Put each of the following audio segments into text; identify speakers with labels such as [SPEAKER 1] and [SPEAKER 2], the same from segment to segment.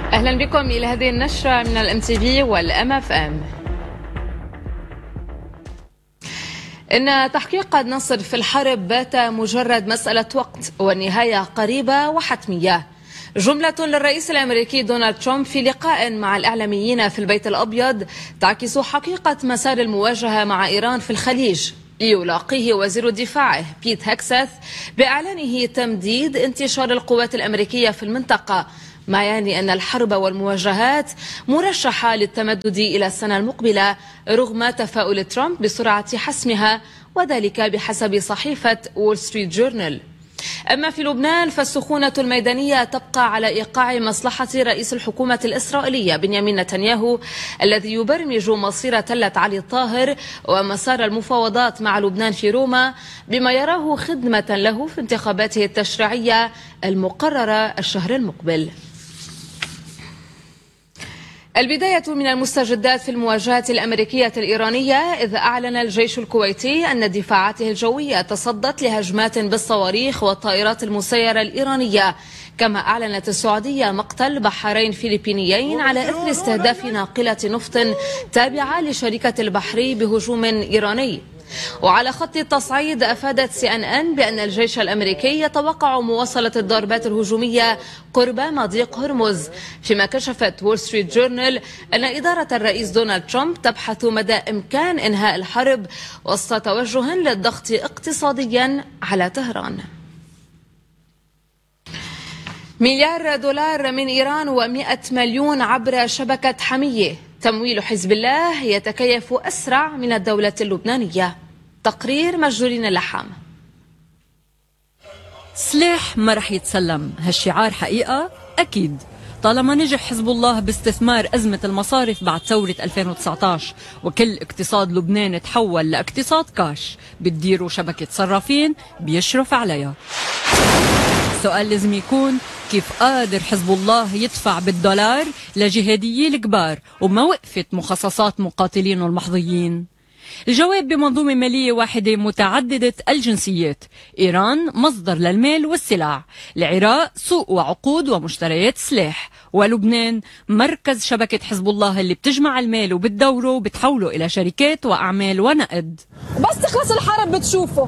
[SPEAKER 1] أهلا بكم إلى هذه النشرة من الMTV والMFM. إن تحقيق النصر في الحرب بات مجرد مسألة وقت والنهاية قريبة وحتمية. جملة للرئيس الأمريكي دونالد ترامب في لقاء مع الإعلاميين في البيت الأبيض تعكس حقيقة مسار المواجهة مع إيران في الخليج، ليلاقيه وزير دفاعه بيت هكسث بإعلانه تمديد انتشار القوات الأمريكية في المنطقة، ما يعني أن الحرب والمواجهات مرشحة للتمدد إلى السنة المقبلة رغم تفاؤل ترامب بسرعة حسمها، وذلك بحسب صحيفة وول ستريت جورنال. أما في لبنان فالسخونة الميدانية تبقى على إيقاع مصلحة رئيس الحكومة الإسرائيلية بنيامين نتنياهو الذي يبرمج مصير تلة علي الطاهر ومسار المفاوضات مع لبنان في روما بما يراه خدمة له في انتخاباته التشريعية المقررة الشهر المقبل. البداية من المستجدات في المواجهة الأمريكية الإيرانية، إذ أعلن الجيش الكويتي أن دفاعاته الجوية تصدت لهجمات بالصواريخ والطائرات المسيرة الإيرانية، كما أعلنت السعودية مقتل بحرين فلبينيين على إثر استهداف ناقلة نفط تابعة لشركة البحري بهجوم إيراني. وعلى خط التصعيد أفادت CNN بأن الجيش الأمريكي يتوقع مواصلة الضربات الهجومية قرب مضيق هرمز، فيما كشفت وول ستريت جورنال أن إدارة الرئيس دونالد ترامب تبحث مدى إمكان إنهاء الحرب وسط توجه للضغط اقتصاديا على طهران. مليار دولار من إيران و100 مليون عبر شبكة حمية. تمويل حزب الله يتكيف أسرع من الدولة اللبنانية. تقرير مجدولين اللحام.
[SPEAKER 2] سلاح ما رح يتسلم، هالشعار حقيقة أكيد طالما نجح حزب الله باستثمار أزمة المصارف بعد ثورة 2019 وكل اقتصاد لبنان تحول لاقتصاد كاش بتديروا شبكة صرافين بيشرف عليها. السؤال لازم يكون كيف قادر حزب الله يدفع بالدولار لجهاديي الكبار وما وقفت مخصصات مقاتلينه المحظيين؟ الجواب بمنظومة مالية واحدة متعددة الجنسيات. إيران مصدر للمال والسلع، العراق سوق وعقود ومشتريات سلاح، ولبنان مركز شبكة حزب الله اللي بتجمع المال وبتدوره وبتحوله إلى شركات وأعمال ونقد.
[SPEAKER 3] بس تخلص الحرب بتشوفوا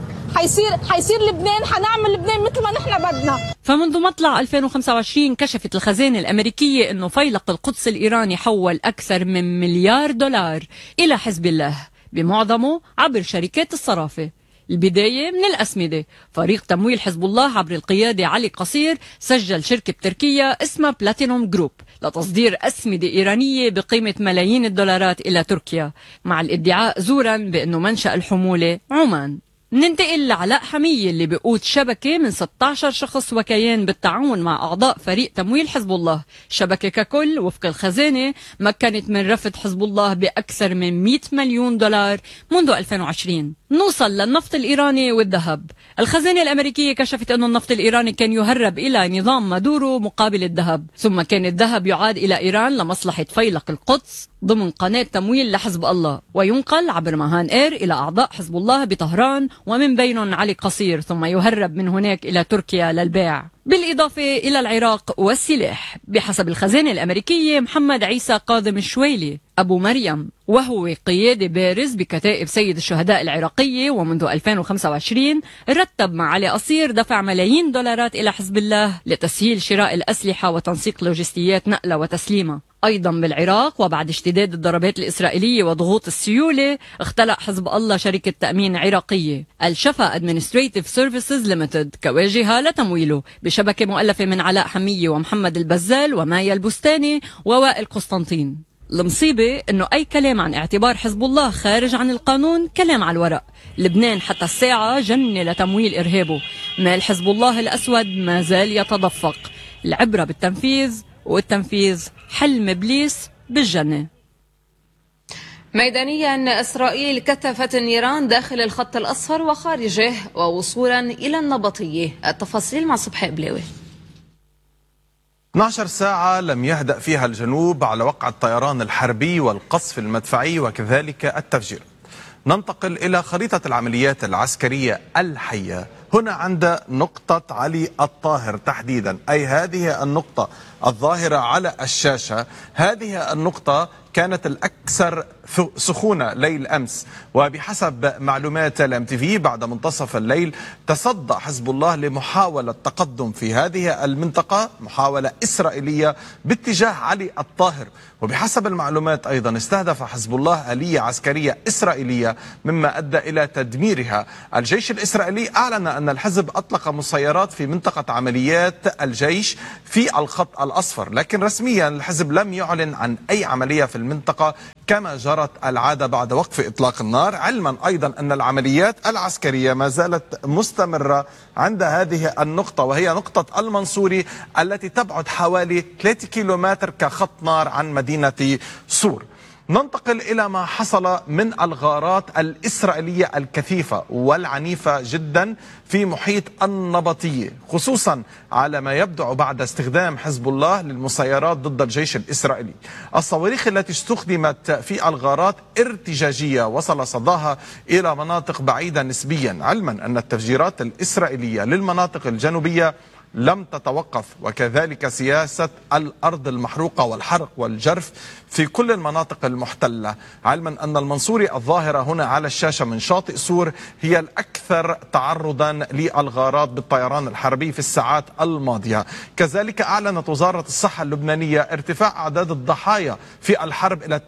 [SPEAKER 3] حيصير لبنان، حنعمل لبنان مثل ما نحن بدنا.
[SPEAKER 2] فمنذ مطلع 2025 كشفت الخزانة الأمريكية أنه فيلق القدس الإيراني حول أكثر من مليار دولار إلى حزب الله، بمعظمه عبر شركات الصرافة. البداية من الأسمدة. فريق تمويل حزب الله عبر القيادة علي قصير سجل شركة بتركيا اسمها بلاتينوم جروب لتصدير أسمدة إيرانية بقيمة ملايين الدولارات إلى تركيا، مع الادعاء زورا بأنه منشأ الحمولة عمان. ننتقل لعلاء حمية اللي بيقود شبكة من 16 شخص وكيان بالتعاون مع أعضاء فريق تمويل حزب الله. الشبكة ككل وفق الخزانة مكنت من رفد حزب الله بأكثر من 100 مليون دولار منذ 2020. نوصل للنفط الإيراني والذهب. الخزانة الأمريكية كشفت أن النفط الإيراني كان يهرب إلى نظام مادورو مقابل الذهب، ثم كان الذهب يعاد إلى إيران لمصلحة فيلق القدس ضمن قناة تمويل لحزب الله، وينقل عبر مهان إير إلى أعضاء حزب الله بطهران ومن بينهم علي قصير، ثم يهرب من هناك إلى تركيا للبيع، بالإضافة إلى العراق والسلاح. بحسب الخزانة الأمريكية محمد عيسى قاضم الشويلي أبو مريم، وهو قيادي بارز بكتائب سيد الشهداء العراقية، ومنذ 2025 رتب مع علي قصير دفع ملايين دولارات إلى حزب الله لتسهيل شراء الأسلحة وتنسيق لوجستيات نقلها وتسليمها. أيضا بالعراق وبعد اشتداد الضربات الإسرائيلية وضغوط السيولة اختلق حزب الله شركة تأمين عراقية الشفا Administrative Services Limited كواجهة لتمويله بشبكة مؤلفة من علاء حمية ومحمد البزال ومايا البستاني ووائل قسطنطين. المصيبة انه اي كلام عن اعتبار حزب الله خارج عن القانون كلام على الورق. لبنان حتى الساعة جنة لتمويل ارهابه. مال حزب الله الاسود ما زال يتدفق. العبرة بالتنفيذ، والتنفيذ حلم ابليس بالجنة.
[SPEAKER 1] ميدانيا إسرائيل كثفت النيران داخل الخط الأصفر وخارجه ووصولا إلى النبطية. التفاصيل مع صبحي بلاوي.
[SPEAKER 4] 12 ساعة لم يهدأ فيها الجنوب على وقع الطيران الحربي والقصف المدفعي وكذلك التفجير. ننتقل إلى خريطة العمليات العسكرية الحية هنا عند نقطة علي الطاهر تحديدا، أي هذه النقطة الظاهرة على الشاشة، هذه النقطة كانت الأكثر سخونة ليل أمس. وبحسب معلومات الMTV بعد منتصف الليل تصدى حزب الله لمحاولة تقدم في هذه المنطقة، محاولة إسرائيلية باتجاه علي الطاهر. وبحسب المعلومات أيضا استهدف حزب الله آلية عسكرية إسرائيلية مما أدى إلى تدميرها. الجيش الإسرائيلي أعلن أن الحزب أطلق مسيرات في منطقة عمليات الجيش في الخط الأصفر، لكن رسميا الحزب لم يعلن عن أي عملية في المنطقة كما جرت العادة بعد وقف إطلاق النار، علما أيضا أن العمليات العسكرية ما زالت مستمرة عند هذه النقطة، وهي نقطة المنصوري التي تبعد حوالي 3 كيلومتر كخط نار عن مدينة صور. ننتقل إلى ما حصل من الغارات الإسرائيلية الكثيفة والعنيفة جدا في محيط النبطية، خصوصا على ما يبدو بعد استخدام حزب الله للمسيرات ضد الجيش الإسرائيلي. الصواريخ التي استخدمت في الغارات ارتجاجية وصل صداها إلى مناطق بعيدة نسبيا، علما أن التفجيرات الإسرائيلية للمناطق الجنوبية لم تتوقف، وكذلك سياسة الأرض المحروقة والحرق والجرف في كل المناطق المحتلة، علما أن المنصوري الظاهرة هنا على الشاشة من شاطئ صور هي الأكثر تعرضا للغارات بالطيران الحربي في الساعات الماضية. كذلك أعلنت وزارة الصحة اللبنانية ارتفاع أعداد الضحايا في الحرب إلى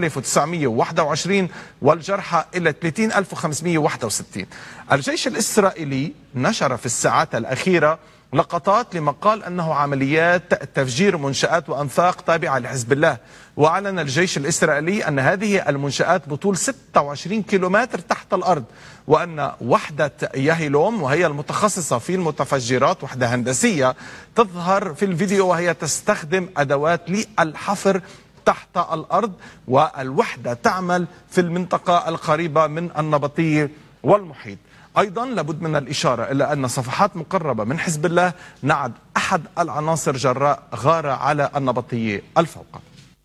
[SPEAKER 4] 8921 والجرحى إلى 30561. الجيش الإسرائيلي نشر في الساعات الأخيرة لقطات لما قال أنه عمليات تفجير منشآت وأنفاق تابعة لحزب الله، وأعلن الجيش الإسرائيلي أن هذه المنشآت بطول 26 كيلومتر تحت الأرض، وأن وحدة ياهيلوم وهي المتخصصة في المتفجرات، وحدة هندسية، تظهر في الفيديو وهي تستخدم أدوات للحفر تحت الأرض، والوحدة تعمل في المنطقة القريبة من النبطية والمحيط. أيضا لابد من الإشارة إلى أن صفحات مقربة من حزب الله نعد أحد العناصر جراء غارة على النبطية الفوقة.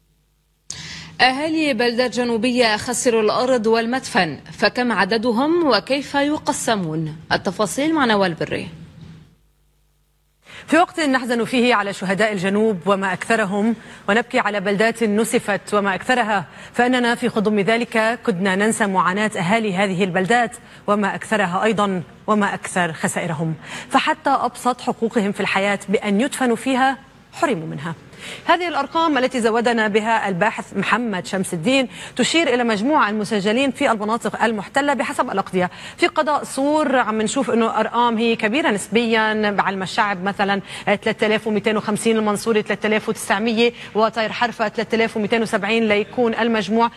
[SPEAKER 1] أهالي بلدات جنوبية خسروا الأرض والمدفن، فكم عددهم وكيف يقسمون؟ التفاصيل مع نوال بري.
[SPEAKER 5] في وقت نحزن فيه على شهداء الجنوب وما أكثرهم، ونبكي على بلدات نسفت وما أكثرها، فإننا في خضم ذلك كدنا ننسى معاناة أهالي هذه البلدات وما أكثرها أيضا وما أكثر خسائرهم، فحتى أبسط حقوقهم في الحياة بأن يدفنوا فيها حرموا منها. هذه الأرقام التي زودنا بها الباحث محمد شمس الدين تشير إلى مجموع المسجلين في المناطق المحتلة بحسب الأقضية. في قضاء صور عم نشوف أنه أرقام هي كبيرة نسبيا، بعلم الشعب مثلا 3250، المنصوري 3900، وطير حرفة 3270، ليكون المجموع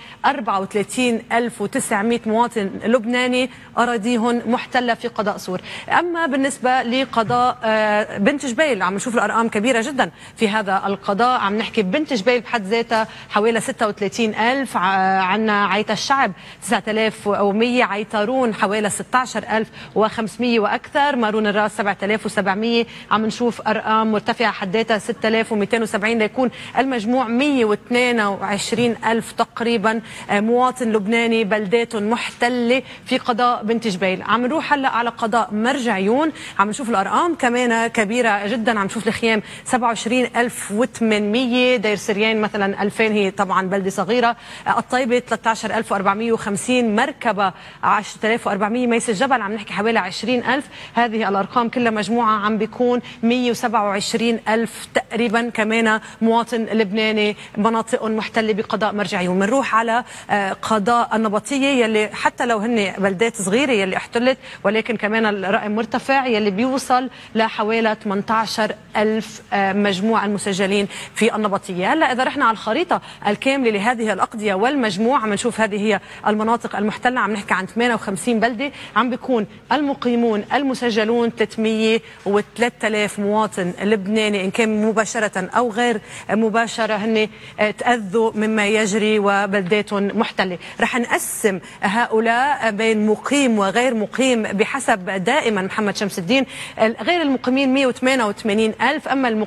[SPEAKER 5] 34900 مواطن لبناني أراضيهم محتلة في قضاء صور. أما بالنسبة لقضاء بنت جبيل عم نشوف الأرقام كبيرة جدا في هذا القضاء، عم نحكي بنت جبيل بحد ذاتها حوالي 36,000، عنا عيتا الشعب 9100، عيتارون حوالي 16,500 وأكثر، مارون الراس 7,700، عم نشوف أرقام مرتفعة حد ذاتها 6,270، ليكون المجموع 122,000 تقريبا مواطن لبناني بلداتهم محتلة في قضاء بنت جبيل. عم نروح هلا على قضاء مرجعيون، عم نشوف الأرقام كمان كبيرة جدا، عم نشوف الخيام 27,800، دير سريان مثلا 2000، هي طبعا بلدة صغيرة، الطيبة 13,450، مركبة 10,400، ميس الجبل عم نحكي حوالي 20,000. هذه الأرقام كلها مجموعة عم بيكون 127,000 تقريبا كمان مواطن لبناني مناطق محتلة بقضاء مرجعيون. بنروح على قضاء النبطية يلي حتى لو هن بلدات صغيرة يلي احتلت، ولكن كمان الرقم مرتفع يلي بيوصل لحوالي 18,000 مجموع المسجلين في النبطية. هلا إذا رحنا على الخريطة الكاملة لهذه الأقضية والمجموع عم نشوف هذه هي المناطق المحتلة، عم نحكي عن 58 بلدة، عم بيكون المقيمون المسجلون 303,000 مواطن لبناني، إن كان مباشرة أو غير مباشرة هن تأذوا مما يجري وبلداتهم محتلة. رح نقسم هؤلاء بين مقيم وغير مقيم بحسب دائما محمد شمس الدين. غير المقيمين 188,000، أما المقيمين فهن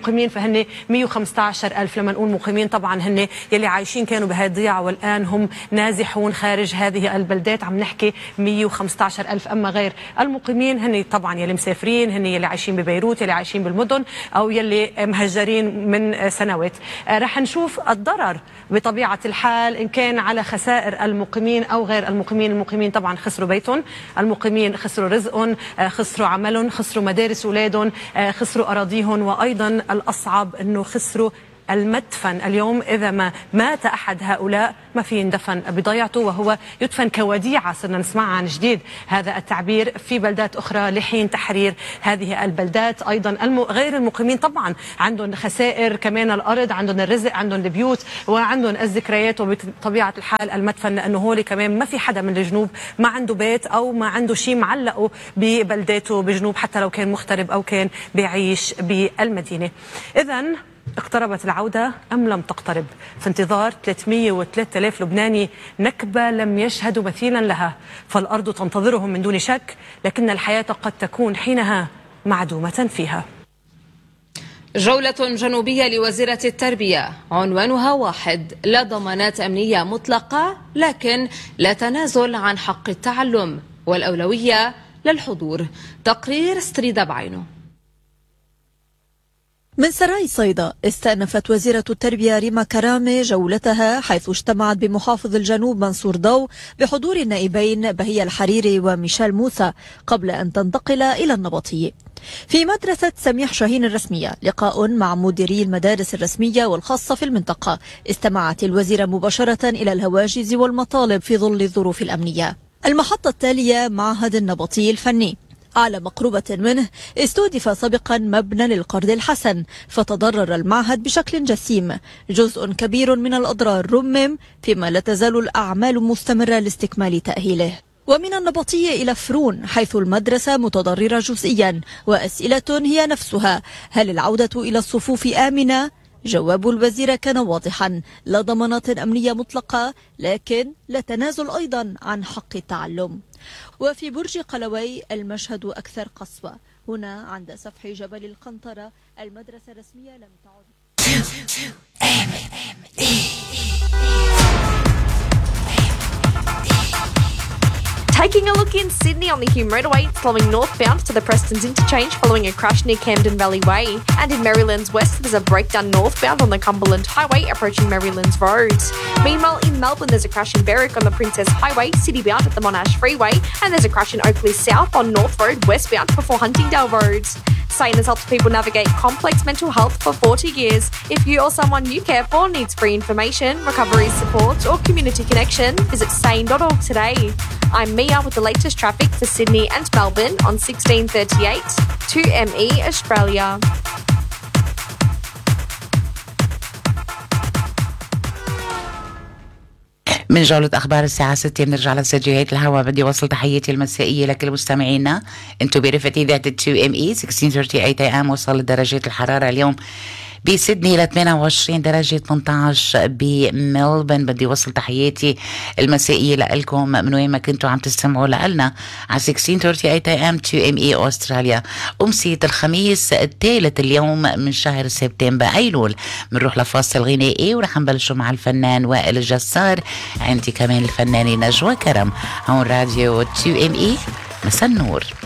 [SPEAKER 5] هن 115,000. لما نقول مقيمين طبعا هن يلي عايشين كانوا بهاي الضيعة والآن هم نازحون خارج هذه البلدات، عم نحكي 115,000. أما غير المقيمين هن طبعا يلي مسافرين، هن يلي عايشين ببيروت، يلي عايشين بالمدن، أو يلي مهجرين من سنوات. رح نشوف الضرر بطبيعة الحال إن كان على خسائر المقيمين أو غير المقيمين. المقيمين طبعا خسروا بيتهم، المقيمين خسروا رزقهم، خسروا عملهم، خسروا مدارس أولادهم، خسروا أراضيهم، وأيضا الأصعب أنه خسروا المدفن. اليوم إذا ما مات أحد هؤلاء ما في يندفن بضيعته، وهو يدفن كوديعة. صرنا نسمع عن جديد هذا التعبير في بلدات أخرى لحين تحرير هذه البلدات. أيضا غير المقيمين طبعا عندهم خسائر كمان، الأرض، عندهم الرزق، عندهم البيوت، وعندهم الذكريات، وبطبيعة الحال المدفن، لأنه هولي كمان ما في حدا من الجنوب ما عنده بيت أو ما عنده شيء معلقه ببلداته بجنوب، حتى لو كان مغترب أو كان بيعيش بالمدينة. إذن اقتربت العودة أم لم تقترب؟ في انتظار 303,000 لبناني نكبة لم يشهدوا مثيلا لها، فالأرض تنتظرهم من دون شك، لكن الحياة قد تكون حينها معدومة فيها.
[SPEAKER 1] جولة جنوبية لوزيرة التربية عنوانها واحد: لا ضمانات أمنية مطلقة، لكن لا تنازل عن حق التعلم، والأولوية للحضور. تقرير ستريدا بعينه.
[SPEAKER 6] من سراي صيدا استأنفت وزيرة التربية ريما كرامة جولتها، حيث اجتمعت بمحافظ الجنوب منصور ضو بحضور النائبين بهية الحريري وميشيل موسى قبل أن تنتقل إلى النبطية. في مدرسة سميح شاهين الرسمية لقاء مع مديري المدارس الرسمية والخاصة في المنطقة. استمعت الوزيرة مباشرة إلى الهواجس والمطالب في ظل الظروف الأمنية. المحطة التالية معهد النبطي الفني، على مقربة منه استهدف سابقا مبنى للقرض الحسن، فتضرر المعهد بشكل جسيم. جزء كبير من الأضرار رمم، فيما لا تزال الأعمال مستمرة لاستكمال تأهيله. ومن النبطية إلى فرون، حيث المدرسة متضررة جزئيا، وأسئلة هي نفسها: هل العودة إلى الصفوف آمنة؟ جواب الوزيرة كان واضحا: لا ضمانات أمنية مطلقة، لكن لا تنازل أيضا عن حق التعلم. وفي برج قلوي المشهد أكثر قسوة. هنا عند سفح جبل القنطرة المدرسة الرسمية لم تعد.
[SPEAKER 7] Taking a look in Sydney on the Hume Motorway, it's flowing northbound to the Prestons Interchange following a crash near Camden Valley Way. And in Marylands West, there's a breakdown northbound on the Cumberland Highway approaching Marylands Road. Meanwhile, in Melbourne, there's a crash in Berwick on the Princess Highway, citybound at the Monash Freeway. And there's a crash in Oakley South on North Road, westbound before Huntingdale Road. SANE has helped people navigate complex mental health for 40 years. If you or someone you care for needs free information, recovery support or community connection, visit sane.org today. I'm Mia with the latest traffic for Sydney and Melbourne on 1638 2ME Australia.
[SPEAKER 8] من جولة أخبار الساعة 6 بنرجع لسجلات الهواء. بدي وصل تحياتي المسائية لكل مستمعينا. انتو برفقة إذاعة 2ME 1638 AM. وصل درجات الحرارة اليوم بسيدني ل 28 درجة، 18 بملبن. بدي وصل تحياتي المسائية لكم من وين ما كنتوا عم تستمعوا لنا على 1638 AM 2ME أستراليا. أمسية الخميس الثالث اليوم من شهر سبتمبر أيلول. بنروح لفاصل غنائي ورح نبلشوا مع الفنان وائل الجسار. عندي كمان الفنانة نجوى كرم. هون راديو 2ME. مساء النور.